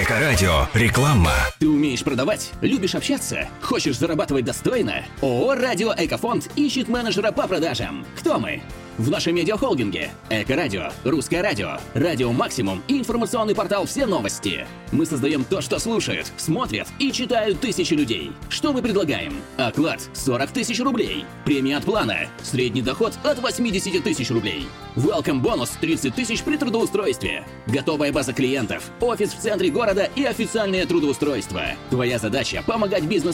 Эко-радио. Реклама. Ты умеешь продавать? Любишь общаться? Хочешь зарабатывать достойно? ООО «Радио Экофонд» ищет менеджера по продажам. Кто мы? В нашем медиахолдинге Эко-радио, Русское радио, Радио Максимум и информационный портал «Все новости». Мы создаем то, что слушают, смотрят и читают тысячи людей. Что мы предлагаем? Оклад 40 тысяч рублей. Премия от плана. Средний доход от 80 тысяч рублей. Welcome бонус 30 тысяч при трудоустройстве. Готовая база клиентов, офис в центре города и официальное трудоустройство. Твоя задача – помогать бизнесу